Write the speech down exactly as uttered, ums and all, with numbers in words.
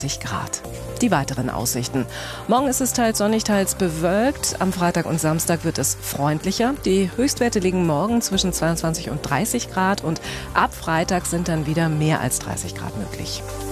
Grad. Die weiteren Aussichten. Morgen ist es teils sonnig, teils bewölkt. Am Freitag und Samstag wird es freundlicher. Die Höchstwerte liegen morgen zwischen zweiundzwanzig und dreißig Grad und ab Freitag sind dann wieder mehr als dreißig Grad möglich.